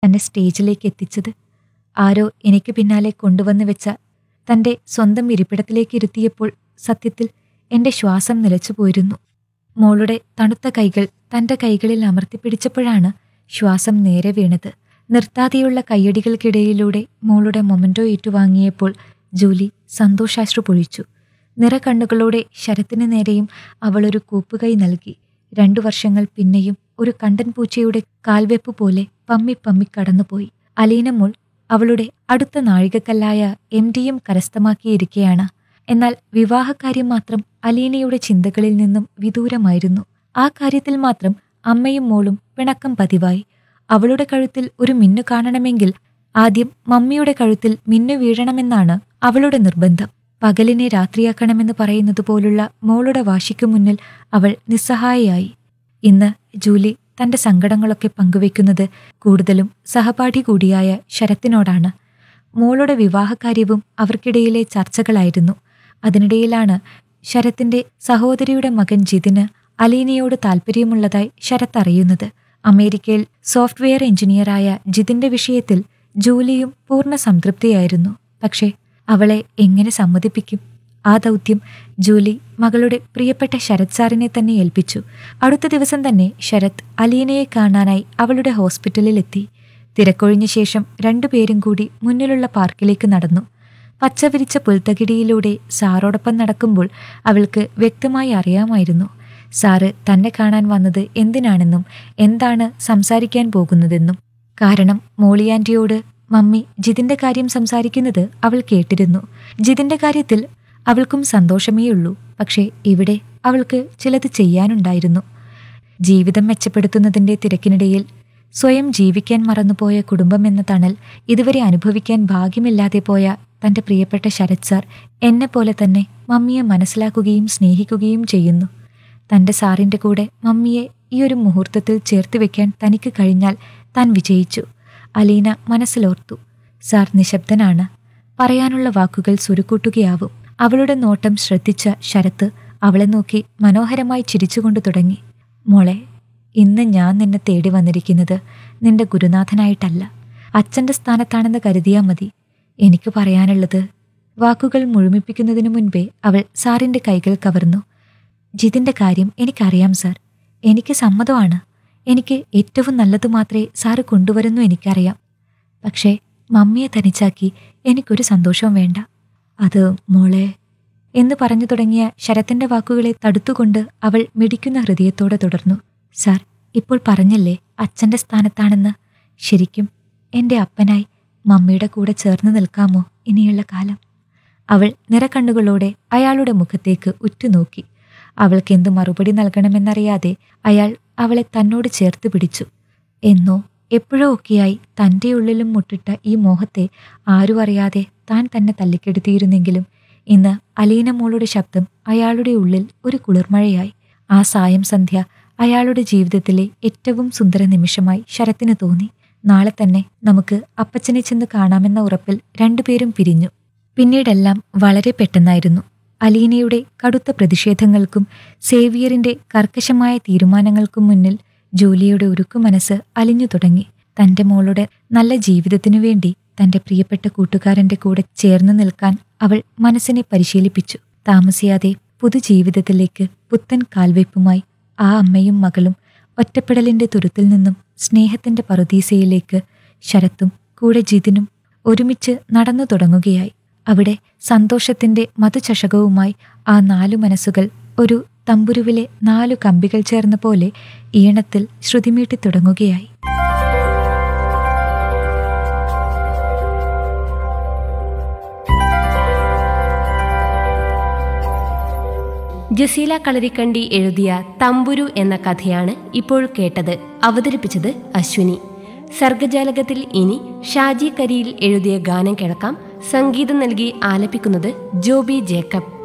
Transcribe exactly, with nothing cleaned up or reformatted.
തന്നെ സ്റ്റേജിലേക്ക് എത്തിച്ചത്. ആരോ എനിക്ക് പിന്നാലെ കൊണ്ടുവന്നു വെച്ച തൻ്റെ സ്വന്തം ഇരിപ്പിടത്തിലേക്ക് ഇരുത്തിയപ്പോൾ സത്യത്തിൽ എൻ്റെ ശ്വാസം നിലച്ചുപോയിരുന്നു. മോളുടെ തണുത്ത കൈകൾ തൻ്റെ കൈകളിൽ അമർത്തിപ്പിടിച്ചപ്പോഴാണ് ശ്വാസം നേരെ വീണത്. നിർത്താതെയുള്ള കയ്യടികൾക്കിടയിലൂടെ മോളുടെ മൊമൻറ്റോ ഏറ്റുവാങ്ങിയപ്പോൾ ജൂലി സന്തോഷാശ്രു പൊഴിച്ചു. നിറകണ്ണുകളോടെ ശരത്തിന് നേരെയും അവളൊരു കൂപ്പുകൈ നൽകി. രണ്ടു വർഷങ്ങൾ പിന്നെയും ഒരു കണ്ടൻ പൂച്ചയുടെ കാൽവെപ്പ് പോലെ പമ്മി പമ്മി കടന്നുപോയി. അലീന മോൾ അവളുടെ അടുത്ത നാഴികക്കല്ലായ എം ഡിയും കരസ്ഥമാക്കിയിരിക്കുകയാണ്. എന്നാൽ വിവാഹകാര്യം മാത്രം അലീനയുടെ ചിന്തകളിൽ നിന്നും വിദൂരമായിരുന്നു. ആ കാര്യത്തിൽ മാത്രം അമ്മയും മോളും പിണക്കം പതിവായി. അവളുടെ കഴുത്തിൽ ഒരു മിന്നു കാണണമെങ്കിൽ ആദ്യം മമ്മിയുടെ കഴുത്തിൽ മിന്നു വീഴണമെന്നാണ് അവളുടെ നിർബന്ധം. പകലിനെ രാത്രിയാക്കണമെന്ന് പറയുന്നത് പോലുള്ള മോളുടെ വാശിക്കു മുന്നിൽ അവൾ നിസ്സഹായയായി. ഇന്ന് ജൂലി തന്റെ സങ്കടങ്ങളൊക്കെ പങ്കുവെക്കുന്നത് കൂടുതലും സഹപാഠി കൂടിയായ ശരത്തിനോടാണ്. മോളുടെ വിവാഹകാര്യവും അവർക്കിടയിലെ ചർച്ചകളായിരുന്നു. അതിനിടയിലാണ് ശരത്തിന്റെ സഹോദരിയുടെ മകൻ ജിതിന് അലീനയോട് താല്പര്യമുള്ളതായി ശരത്ത് അറിയുന്നത്. അമേരിക്കയിൽ സോഫ്റ്റ്വെയർ എഞ്ചിനീയറായ ജിതിന്റെ വിഷയത്തിൽ ജൂലിയും പൂർണ്ണ സംതൃപ്തിയായിരുന്നു. പക്ഷേ അവളെ എങ്ങനെ സമ്മതിപ്പിക്കും? ആ ദൗത്യം ജൂലി മകളുടെ പ്രിയപ്പെട്ട ശരത് സാറിനെ തന്നെ ഏൽപ്പിച്ചു. അടുത്ത ദിവസം തന്നെ ശരത് അലീനയെ കാണാനായി അവളുടെ ഹോസ്പിറ്റലിലെത്തി. തിരക്കൊഴിഞ്ഞ ശേഷം രണ്ടുപേരും കൂടി മുന്നിലുള്ള പാർക്കിലേക്ക് നടന്നു. പച്ചവിരിച്ച പുൽത്തകിടിയിലൂടെ സാറോടൊപ്പം നടക്കുമ്പോൾ അവൾക്ക് വ്യക്തമായി അറിയാമായിരുന്നു സാറ് തന്നെ കാണാൻ വന്നത് എന്തിനാണെന്നും എന്താണ് സംസാരിക്കാൻ പോകുന്നതെന്നും. കാരണം മോളിയാൻറ്റിയോട് മമ്മി ജിതിന്റെ കാര്യം സംസാരിക്കുന്നത് അവൾ കേട്ടിരുന്നു. ജിതിന്റെ കാര്യത്തിൽ അവൾക്കും സന്തോഷമേയുള്ളൂ. പക്ഷേ ഇവിടെ അവൾക്ക് ചിലത് ചെയ്യാനുണ്ടായിരുന്നു. ജീവിതം മെച്ചപ്പെടുത്തുന്നതിൻ്റെ തിരക്കിനിടയിൽ സ്വയം ജീവിക്കാൻ മറന്നുപോയ കുടുംബമെന്ന തണൽ ഇതുവരെ അനുഭവിക്കാൻ ഭാഗ്യമില്ലാതെ പോയ തൻ്റെ പ്രിയപ്പെട്ട ശരത് സാർ എന്നെപ്പോലെ തന്നെ മമ്മിയെ മനസ്സിലാക്കുകയും സ്നേഹിക്കുകയും ചെയ്യുന്നു. തൻ്റെ സാറിൻ്റെ കൂടെ മമ്മിയെ ഈ ഒരു മുഹൂർത്തത്തിൽ ചേർത്ത് വെക്കാൻ തനിക്ക് കഴിഞ്ഞാൽ താൻ വിജയിച്ചു. അലീന മനസ്സിലോർത്തു. സാർ നിശബ്ദനാണ്. പറയാനുള്ള വാക്കുകൾ സുരുക്കൂട്ടുകയാവും. അവളുടെ നോട്ടം ശ്രദ്ധിച്ച ശരത്ത് അവളെ നോക്കി മനോഹരമായി ചിരിച്ചുകൊണ്ട് തുടങ്ങി. മോളെ, ഇന്ന് ഞാൻ നിന്നെ തേടി വന്നിരിക്കുന്നത് നിന്റെ ഗുരുനാഥനായിട്ടല്ല, അച്ഛൻ്റെ സ്ഥാനത്താണെന്ന് കരുതിയാൽ മതി. എനിക്ക് പറയാനുള്ളത്. വാക്കുകൾ മുഴുമിപ്പിക്കുന്നതിനു മുൻപേ അവൾ സാറിൻ്റെ കൈകൾ കവർന്നു. ജിതിൻ്റെ കാര്യം എനിക്കറിയാം സാർ. എനിക്ക് സമ്മതമാണ്. എനിക്ക് ഏറ്റവും നല്ലത് മാത്രമേ സാറ് കൊണ്ടുവരുന്നു എനിക്കറിയാം. പക്ഷേ മമ്മിയെ തനിച്ചാക്കി എനിക്കൊരു സന്തോഷവും വേണ്ട. അത് മോളെ എന്ന് പറഞ്ഞു തുടങ്ങിയ ശരത്തിൻ്റെ വാക്കുകളെ തടുത്തുകൊണ്ട് അവൾ മിടിക്കുന്ന ഹൃദയത്തോടെ തുടർന്നു. സാർ, ഇപ്പോൾ പറഞ്ഞല്ലേ അച്ഛൻ്റെ സ്ഥാനത്താണെന്ന്. ശരിക്കും എൻ്റെ അപ്പനായി മമ്മിയുടെ കൂടെ ചേർന്ന് നിൽക്കാമോ ഇനിയുള്ള കാലം? അവൾ നിറകണ്ണുകളോടെ അയാളുടെ മുഖത്തേക്ക് ഉറ്റുനോക്കി. അവൾക്ക് എന്തു മറുപടി നൽകണമെന്നറിയാതെ അയാൾ അവളെ തന്നോട് ചേർത്ത് പിടിച്ചു. എന്നോ എപ്പോഴോ ഒക്കെയായി തൻ്റെ ഉള്ളിലും മുട്ടിട്ട ഈ മോഹത്തെ ആരും അറിയാതെ താൻ തന്നെ തല്ലിക്കെടുത്തിയിരുന്നെങ്കിലും ഇന്ന് അലീന മോളുടെ ശബ്ദം അയാളുടെ ഉള്ളിൽ ഒരു കുളിർമഴയായി. ആ സായം സന്ധ്യ അയാളുടെ ജീവിതത്തിലെ ഏറ്റവും സുന്ദര നിമിഷമായി ശരത്തിന് തോന്നി. നാളെ തന്നെ നമുക്ക് അപ്പച്ചനെ ചെന്ന് കാണാമെന്ന ഉറപ്പിൽ രണ്ടുപേരും പിരിഞ്ഞു. പിന്നീടെല്ലാം വളരെ പെട്ടെന്നായിരുന്നു. അലീനയുടെ കടുത്ത പ്രതിഷേധങ്ങൾക്കും സേവിയറിന്റെ കർക്കശമായ തീരുമാനങ്ങൾക്കും മുന്നിൽ ജൂലിയുടെ ഉരുക്കു മനസ്സ് അലിഞ്ഞു തുടങ്ങി. തൻ്റെ മോളുടെ നല്ല ജീവിതത്തിനു വേണ്ടി തൻ്റെ പ്രിയപ്പെട്ട കൂട്ടുകാരൻ്റെ കൂടെ ചേർന്ന് നിൽക്കാൻ അവൾ മനസ്സിനെ പരിശീലിപ്പിച്ചു. താമസിയാതെ പുതുജീവിതത്തിലേക്ക് പുത്തൻ കാൽവയ്പുമായി ആ അമ്മയും മകളും ഒറ്റപ്പെടലിന്റെ തുരുത്തിൽ നിന്നും സ്നേഹത്തിന്റെ പറുദീസയിലേക്ക് ശരത്തും കൂടെ ജിതിനും ഒരുമിച്ച് നടന്നു തുടങ്ങുകയായി. അവിടെ സന്തോഷത്തിന്റെ മധുചഷകവുമായി ആ നാലു മനസ്സുകൾ ഒരു തമ്പുരുവിലെ നാലു കമ്പികൾ ചേർന്ന പോലെ ഈണത്തിൽ ശ്രുതിമീട്ടി തുടങ്ങുകയായി. ജസീല കളരിക്കണ്ടി എഴുതിയ തമ്പുരു എന്ന കഥയാണ് ഇപ്പോൾ കേട്ടത്. അവതരിപ്പിച്ചത് അശ്വിനി. സർഗജാലകത്തിൽ ഇനി ഷാജി കരിയിൽ എഴുതിയ ഗാനം കേൾക്കാം. സംഗീതം നൽകി ആലപിക്കുന്നത് ജോബി ജേക്കബ്.